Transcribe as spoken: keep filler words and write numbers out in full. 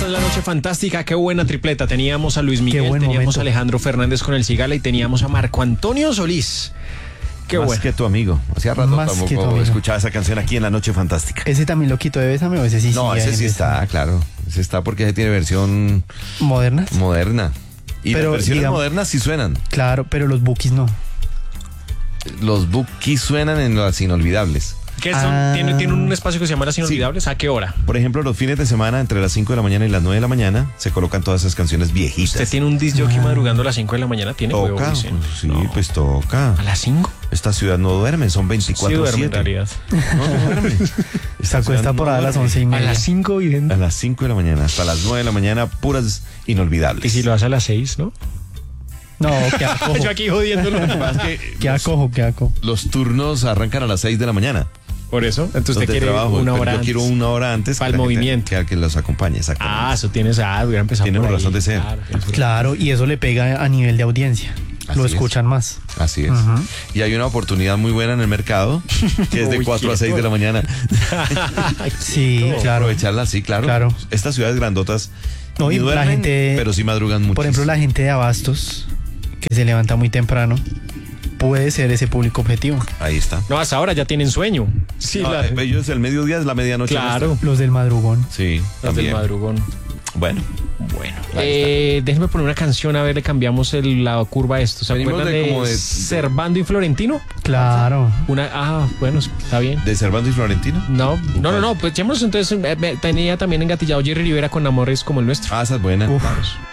Esta es la noche fantástica, qué buena tripleta. Teníamos a Luis Miguel, teníamos momento. a Alejandro Fernández con el Cigala y teníamos a Marco Antonio Solís. Qué Más bueno. que tu amigo. Hacía rato Más tampoco escuchaba esa canción aquí en La Noche Fantástica. ¿Ese también lo quito de Bésame o ese sí? No, ese sí está, claro. Ese está porque ese tiene versión ¿Modernas? moderna. Y Pero, las versiones digamos, modernas sí suenan. Claro, pero los bookies no. Los bookies suenan en las inolvidables. ¿Qué son? Ah. ¿Tiene, tiene un espacio que se llama Las Inolvidables? ¿A qué hora? Por ejemplo, los fines de semana, entre las cinco de la mañana y las nueve de la mañana, se colocan todas esas canciones viejitas. ¿Usted tiene un disc jockey madrugando a las cinco de la mañana? ¿Tiene huevo, Toca, dicen? pues, sí, No. pues toca. ¿A las cinco? Esta ciudad no duerme, son Sí veinticuatro duerme en siete. realidad. No, no duerme. Se Esta acuesta ciudad por no ahí a las duerme. once y A media. las cinco y A las cinco de la mañana, hasta las nueve de la mañana, puras inolvidables. Y si lo hace a las seis, ¿no? No, qué acojo. Yo aquí jodiéndolo. Lo que pasa es que Qué los, acojo, qué acojo. los turnos arrancan a las seis de la mañana. Por eso. Entonces usted Los de quiere trabajo, una pero hora yo antes. quiero una hora antes Para el que la gente- movimiento. que, que los acompañe, exactamente. Ah, eso tienes. Ah, hubiera empezado Tiene por una ahí. razón de ser. Claro, tienes razón. Claro, y eso le pega a nivel de audiencia. Así Lo es. escuchan más. Así es. Ujú. Y hay una oportunidad muy buena en el mercado, que es de Uy, cuatro a qué seis de la mañana. Sí, claro. Aprovecharla, sí, claro. Claro. Estas ciudades grandotas No, ni y la duermen, gente- pero sí madrugan mucho. Por ejemplo, la gente de Abastos, que se levanta muy temprano, puede ser ese público objetivo. Ahí está. No, hasta ahora ya tienen sueño. Sí, No, la- ellos el mediodía es la medianoche. claro. nuestra. Los del madrugón. Sí, Las del también. madrugón. Bueno, Bueno, eh, déjenme poner una canción, a ver, le cambiamos el, la curva a esto. ¿Se Venimos acuerdan de de, como de- Servando y Florentino? Claro. Una, ah, bueno, está bien. de Servando y Florentino. No, no, no, no, pues echémonos entonces, eh, me- tenía también engatillado Jerry Rivera con Amores como el nuestro. Ah, esa es buena. Uf. Vamos.